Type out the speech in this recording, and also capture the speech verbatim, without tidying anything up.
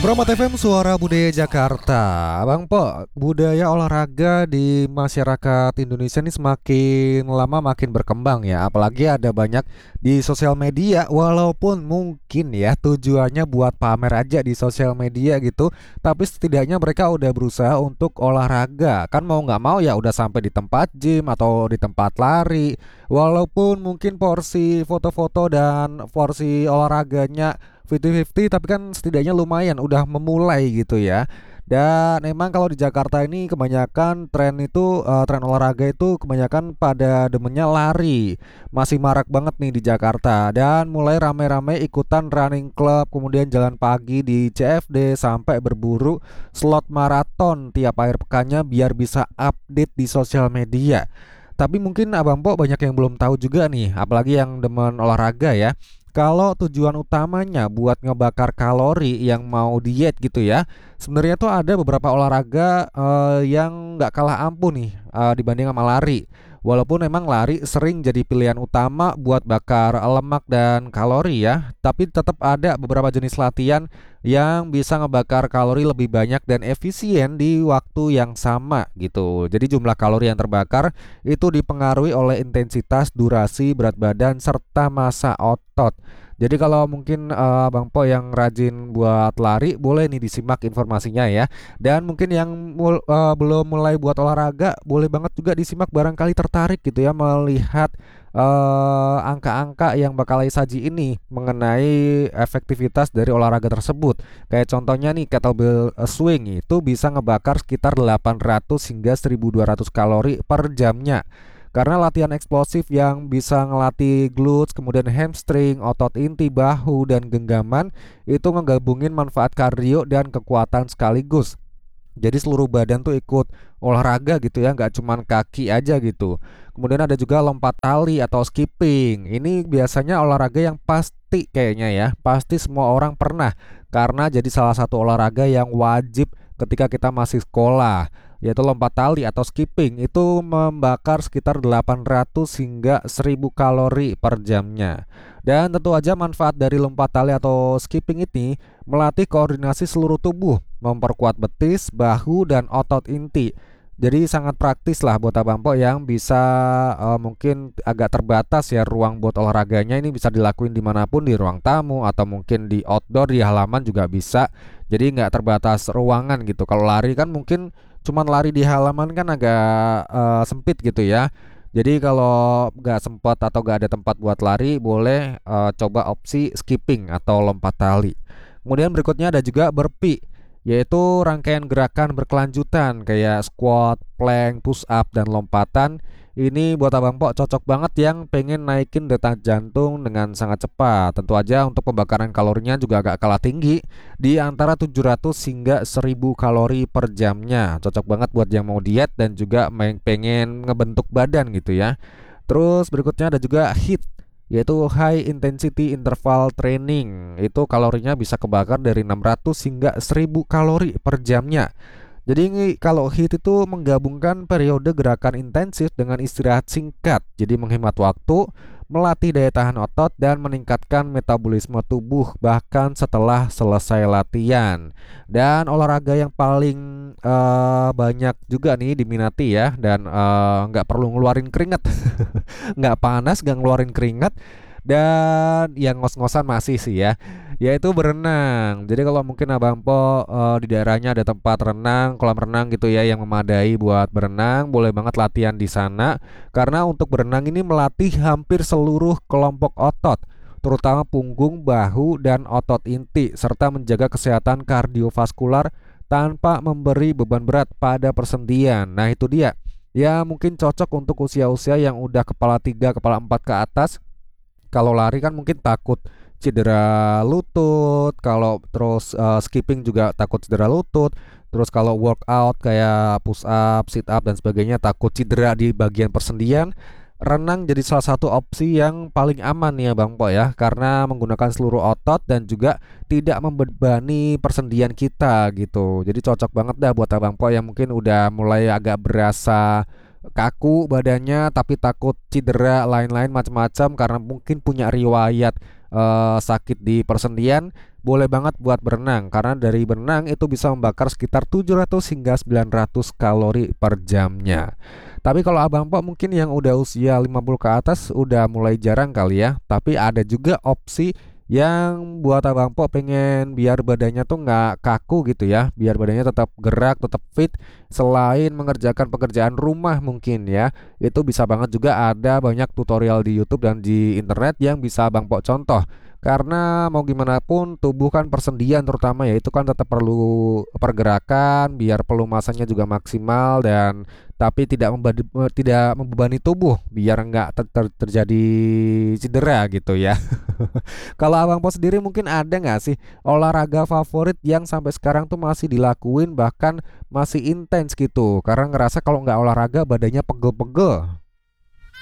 Promo T V M Suara Budaya Jakarta. Bang Po, budaya olahraga di masyarakat Indonesia ini semakin lama makin berkembang ya. Apalagi ada banyak di sosial media. Walaupun mungkin ya tujuannya buat pamer aja di sosial media gitu, tapi setidaknya mereka udah berusaha untuk olahraga. Kan mau nggak mau ya udah sampai di tempat gym atau di tempat lari. Walaupun mungkin porsi foto-foto dan porsi olahraganya lima puluh lima puluh, tapi kan setidaknya lumayan udah memulai gitu ya. Dan emang kalau di Jakarta ini kebanyakan tren itu eh, tren olahraga itu kebanyakan pada demennya lari. Masih marak banget nih di Jakarta dan mulai rame-rame ikutan running club, kemudian jalan pagi di C F D sampai berburu slot maraton tiap akhir pekannya biar bisa update di sosial media. Tapi mungkin Abang Po banyak yang belum tahu juga nih, apalagi yang demen olahraga ya. Kalau tujuan utamanya buat ngebakar kalori yang mau diet gitu ya, sebenarnya tuh ada beberapa olahraga eh, yang nggak kalah ampuh nih eh, dibanding sama lari. Walaupun memang lari sering jadi pilihan utama buat bakar lemak dan kalori ya, tapi tetap ada beberapa jenis latihan yang bisa ngebakar kalori lebih banyak dan efisien di waktu yang sama gitu. Jadi jumlah kalori yang terbakar itu dipengaruhi oleh intensitas, durasi, berat badan, serta massa otot. Jadi kalau mungkin eh, Bang Po yang rajin buat lari, boleh nih disimak informasinya ya. Dan mungkin yang mul- eh, belum mulai buat olahraga, boleh banget juga disimak barangkali tertarik gitu ya melihat eh, angka-angka yang bakal saya saji ini mengenai efektivitas dari olahraga tersebut. Kayak contohnya nih kettlebell eh, swing itu bisa ngebakar sekitar delapan ratus hingga seribu dua ratus kalori per jamnya. Karena latihan eksplosif yang bisa ngelatih glutes, kemudian hamstring, otot inti, bahu, dan genggaman itu ngegabungin manfaat kardio dan kekuatan sekaligus. Jadi seluruh badan tuh ikut olahraga gitu ya, nggak cuman kaki aja gitu. Kemudian ada juga lompat tali atau skipping. Ini biasanya olahraga yang pasti kayaknya ya, pasti semua orang pernah. Karena jadi salah satu olahraga yang wajib ketika kita masih sekolah, yaitu lompat tali atau skipping. Itu membakar sekitar delapan ratus hingga seribu kalori per jamnya. Dan tentu aja manfaat dari lompat tali atau skipping ini melatih koordinasi seluruh tubuh, memperkuat betis, bahu, dan otot inti. Jadi sangat praktis lah buat Abang Po yang bisa eh, mungkin agak terbatas ya ruang buat olahraganya. Ini bisa dilakuin dimanapun, di ruang tamu atau mungkin di outdoor, di halaman juga bisa. Jadi nggak terbatas ruangan gitu. Kalau lari kan mungkin cuman lari di halaman kan agak eh, sempit gitu ya. Jadi kalau nggak sempat atau nggak ada tempat buat lari, boleh eh, coba opsi skipping atau lompat tali. Kemudian berikutnya ada juga burpee, yaitu rangkaian gerakan berkelanjutan kayak squat, plank, push up, dan lompatan. Ini buat Abang Po cocok banget yang pengen naikin detak jantung dengan sangat cepat. Tentu aja untuk pembakaran kalorinya juga agak kalah tinggi, di antara tujuh ratus hingga seribu kalori per jamnya. Cocok banget buat yang mau diet dan juga main- pengen ngebentuk badan gitu ya. Terus berikutnya ada juga HIIT, yaitu High Intensity Interval Training. Itu kalorinya bisa kebakar dari enam ratus hingga seribu kalori per jamnya. Jadi ini kalau HIIT itu menggabungkan periode gerakan intensif dengan istirahat singkat. Jadi menghemat waktu, melatih daya tahan otot, dan meningkatkan metabolisme tubuh bahkan setelah selesai latihan. Dan olahraga yang paling eh, banyak juga nih diminati ya, dan eh, nggak perlu ngeluarin keringat, nggak panas, nggak ngeluarin keringat, dan yang ngos-ngosan masih sih ya, yaitu berenang. Jadi kalau mungkin Abang Po eh, di daerahnya ada tempat renang, kolam renang gitu ya yang memadai buat berenang, boleh banget latihan di sana. Karena untuk berenang ini melatih hampir seluruh kelompok otot, terutama punggung, bahu, dan otot inti, serta menjaga kesehatan kardiovaskular tanpa memberi beban berat pada persendian. Nah itu dia, ya mungkin cocok untuk usia-usia yang udah kepala tiga, kepala empat ke atas. Kalau lari kan mungkin takut cedera lutut, kalau terus eh, skipping juga takut cedera lutut. Terus kalau workout kayak push up, sit up, dan sebagainya takut cedera di bagian persendian. Renang jadi salah satu opsi yang paling aman ya Bang Po ya, karena menggunakan seluruh otot dan juga tidak membebani persendian kita gitu. Jadi cocok banget dah buat Abang Po yang mungkin udah mulai agak berasa kaku badannya tapi takut cedera lain-lain macam-macam karena mungkin punya riwayat eh, sakit di persendian. boleh banget buat berenang karena dari berenang itu bisa membakar sekitar tujuh ratus hingga sembilan ratus kalori per jamnya. Tapi kalau Abang Po mungkin yang udah usia lima puluh ke atas udah mulai jarang kali ya. Tapi ada juga opsi yang buat Abang Po pengen biar badannya tuh nggak kaku gitu ya, biar badannya tetap gerak, tetap fit. Selain mengerjakan pekerjaan rumah mungkin ya, itu bisa banget juga ada banyak tutorial di YouTube dan di internet yang bisa Abang Po contoh. Karena mau gimana pun tubuh kan persendian terutama ya itu kan tetap perlu pergerakan biar pelumasannya juga maksimal dan tapi tidak membadi, eh, tidak membebani tubuh biar nggak ter- ter- terjadi cedera gitu ya. Kalau Abang Po sendiri mungkin ada nggak sih olahraga favorit yang sampai sekarang tuh masih dilakuin bahkan masih intens gitu karena ngerasa kalau nggak olahraga badannya pegel-pegel.